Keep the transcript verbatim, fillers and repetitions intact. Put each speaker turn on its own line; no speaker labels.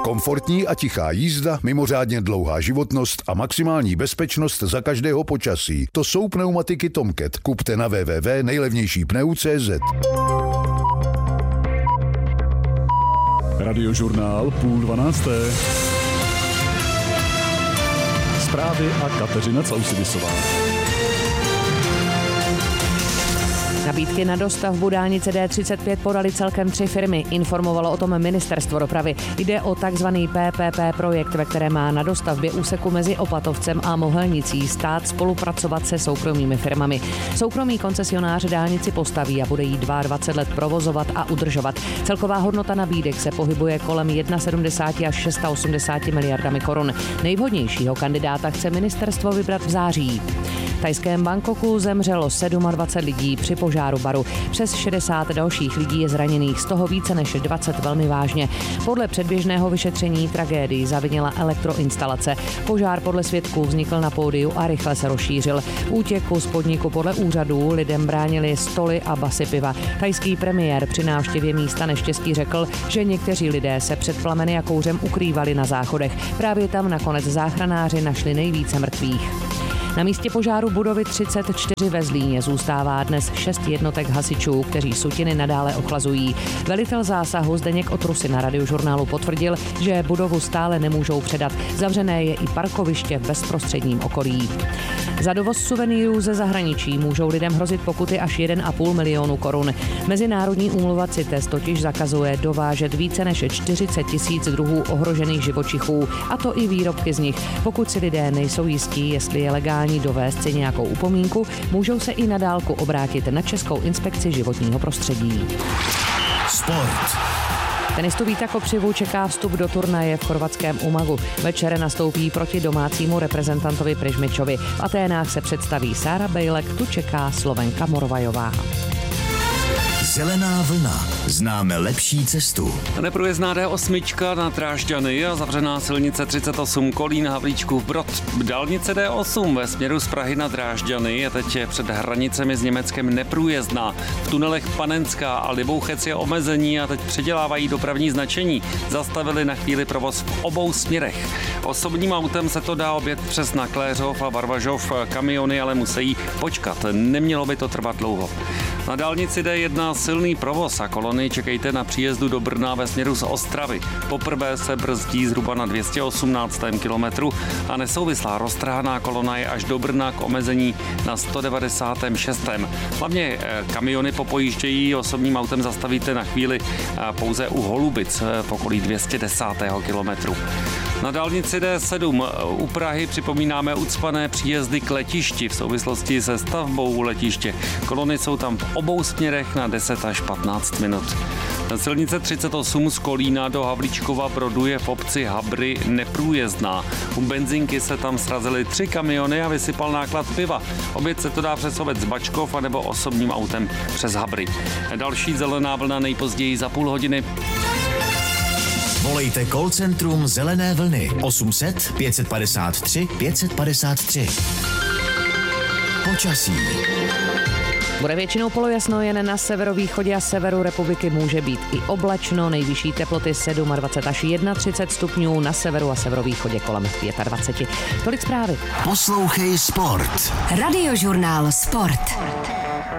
Komfortní a tichá jízda, mimořádně dlouhá životnost a maximální bezpečnost za každého počasí. To jsou pneumatiky Tomcat. Kupte na w w w tečka nejlevnější pneu tečka cé zet.
Radiožurnál půl dvanácté. Zprávy a Kateřina Causidisová.
Nabídky na dostavbu dálnice D třicet pět podali celkem tři firmy, informovalo o tom Ministerstvo dopravy. Jde o takzvaný P P P projekt, ve kterém má na dostavbě úseku mezi Opatovcem a Mohelnicí stát spolupracovat se soukromými firmami. Soukromý koncesionář dálnici postaví a bude jí dvacet dva let provozovat a udržovat. Celková hodnota nabídek se pohybuje kolem sedmdesát jedna až osmdesát šest miliardami korun. Nejvhodnějšího kandidáta chce ministerstvo vybrat v září. V thajském Bangkoku zemřelo dvacet sedm lidí při požáru baru. Přes šedesát dalších lidí je zraněných, z toho více než dvacet velmi vážně. Podle předběžného vyšetření tragédii zavinila elektroinstalace. Požár podle svědků vznikl na pódiu a rychle se rozšířil. Útěku z podniku podle úřadů lidem bránili stoly a basy piva. Thajský premiér při návštěvě místa neštěstí řekl, že někteří lidé se před plameny a kouřem ukrývali na záchodech. Právě tam nakonec záchranáři našli nejvíce mrtvých. Na místě požáru budovy třicet čtyři ve Zlíně zůstává dnes šest jednotek hasičů, kteří sutiny nadále ochlazují. Velitel zásahu Zdeněk Otrusy na Radiožurnálu potvrdil, že budovu stále nemůžou předat. Zavřené je i parkoviště v bezprostředním okolí. Za dovoz suvenýrů ze zahraničí můžou lidem hrozit pokuty až jeden a půl milionu korun. Mezinárodní úmluva CITES totiž zakazuje dovážet více než čtyřicet tisíc druhů ohrožených živočichů, a to i výrobky z nich. Pokud si lidé nejsou jistí, jestli je legální dovést si nějakou upomínku, můžou se i na dálku obrátit na Českou inspekci životního prostředí.
Sport.
Tenistu Víta Kopřivu čeká vstup do turnaje v chorvatském Umagu. Večer nastoupí proti domácímu reprezentantovi Prežmičovi. V Aténách se představí Sára Bejlek, tu čeká Slovenka Morvajová.
Zelená vlna. Známe lepší cestu.
Neprůjezdná D osm na Drážďany a zavřená silnice třicet osm Kolín Havlíčkův Brod. Dálnice D osm ve směru z Prahy na Drážďany je teď před hranicemi s Německem neprůjezdná. V tunelech Panenská a Libouchec je omezení a teď předělávají dopravní značení. Zastavili na chvíli provoz v obou směrech. Osobním autem se to dá objet přes Nakléřov a Varvažov. Kamiony ale musí počkat. Nemělo by to trvat dlouho. Na dálnici D jedna silný provoz a kolony čekejte na příjezdu do Brna ve směru z Ostravy. Poprvé se brzdí zhruba na dvě stě osmnáctém kilometru a nesouvislá roztrhaná kolona je až do Brna k omezení na sto devadesátém šestém Hlavně kamiony popojíždějí, osobním autem zastavíte na chvíli pouze u Holubic v okolí dvě stě desátého kilometru. Na dálnici D sedm u Prahy připomínáme ucpané příjezdy k letišti v souvislosti se stavbou letiště. Kolony jsou tam v obou směrech na deset až patnáct minut. Silnice třicet osm z Kolína do Havlíčkova Brodu je v obci Habry neprůjezdná. U benzinky se tam srazily tři kamiony a vysypal náklad piva. Obět se to dá přes obec Bačkov anebo osobním autem přes Habry. Další zelená vlna nejpozději za půl hodiny.
Volejte call centrum Zelené vlny osm set pět padesát tři pět padesát tři. Počasí.
Bude většinou polojasno, jen na severovýchodě a severu republiky může být i oblačno, nejvyšší teploty dvacet sedm až třicet jedna stupňů, na severu a severovýchodě kolem dvacet pět. Tolik zprávy.
Poslouchej Sport.
Radiožurnál Sport.